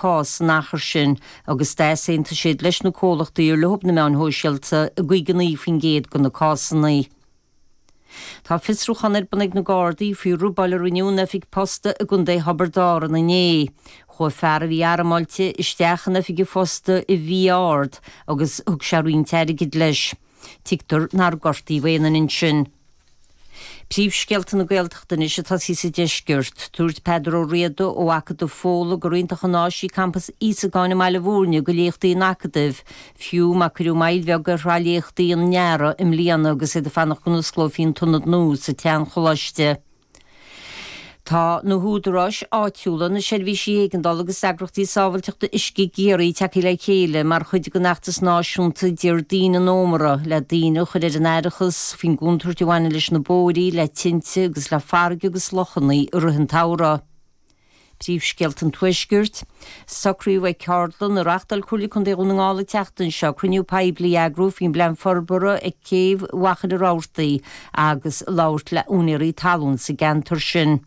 cás nachar sin agus déanta siad leis na cólachtaí ar lehub na meán hóisialta a gcuigenaí fin géad go na cásannaí. Tá fisrúchanir banig na Gardaí fiú rúbail riniúna fig posta a gundé Habardára na né. Chua fear a bhí aramáilte isteachanna fig fosta i bhí ard agus thug searoin teirigid leis. Tictar nar gortaí bhéanaan in sin. Príomhscealta na Gaeltachtain is atá sí sa deisgirt, túirt Pedro Réadú ó Acadh Fóla go rionta chanáisí campus Isa gáinna meile bhúrne go léochtaí in Acadh, fiú má curú mailbheag gur ráléochtaí an neara im líana agus é de fannach go nusclófín tunnad nó sa tean cholaiste. Tá na húdarás áitiúla na seirbhísí éigandal agus agrachtaí sábhailteachta iscí géirí teacaí le chéile mar chuide go nachtas náisiúnta dear daoine nómara le daoine chud ar an airichas fin gúntúirtí bhaine leis na bóirí le tinte agus le farge agus lochannaí ar an tára. Príomhscealt an tuisgirt, sacrú bheith ceardlan ar achtal chuirla chun déú na ngála teachtain seo cruniú paibli agrú fin blean forbara ag céh wachad ar áirtaí agus láirt le únirí talún sa gantar sin.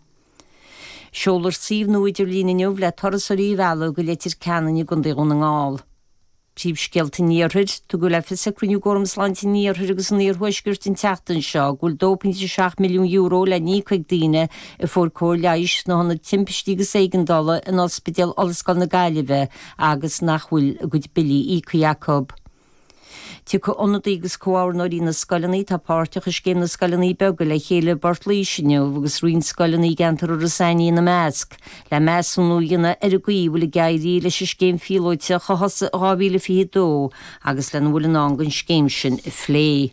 Seolar síomh nó idir línineomh le torasarí bheala go letir ceannaine gon déú na ngáil. Príomhscealta níorthid, tu go le fisa cruniú gormsláinte níorthid agus níorhuisgirt in teachtain seo gúil 2.6 milliún euro le 9 daoine i fór cóir leis na honna timpistí go $6 in ospidéal Ollscoil na Gaillimhe agus nachhfuil a gcuid bilí Íco Jacob. Tu go ionadaí agus cóáir nóirí na scoilinaí tá páirteach is céim na scoilinaí bega le chéile Bartlíisiniu agus roin scoilinaí gantar ar saní na measc. Le measúnú dhéanana ar a gaí bhfuil gaiirí leis is céim fíolóite chohasa 2022 agus le bhfuil an angan scéim sin i phlé.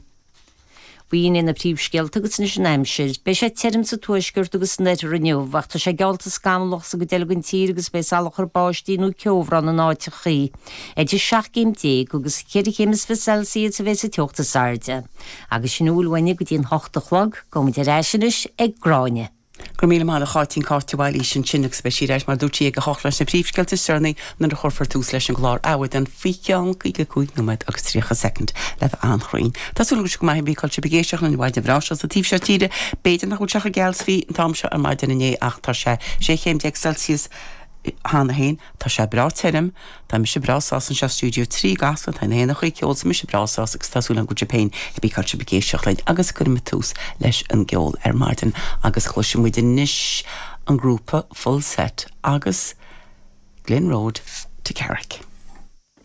Bhíon ina príomhscealta agus na sinnéimsir, be sé teirm sa tuisgirt agus neidir aniu, bhaachta sé gealta scamlachsa go deilgan tír agus be salachar báistíú ceomhran an áitichaí. Idir 7 agus 4 Celsius sa bheits a teochta sarde. Agus sin úlhaine go dtíon 8 chlog go mu de réisinis ag gráine. Gur míle mála chátín cáirtehil sin sinnig speisií éis mar dúirtí ag choch leis na príomhscealta seirnaí na a chorfar túús leis an glár áhad an ficeán go cúig nóid agus 3 second le anchroin. Tásúlagus go maithí bíáilte begéisteach na bhaid bhrás a tíh se tíide béidir nach chuteach a gealsví an tamse an maidin inné 8 sé 6 Celsius hána hain tá sé brateirm tá mi sé brásás an se stúdio 3 gasla tá héna chuig ceol mi sé brásás agus tásúla an gúte i bíáilte begéisteach leid agus chum túús leis an geol ar Martin agus chluisi muide níis an grúpa full set agus Glen Road to Carrick.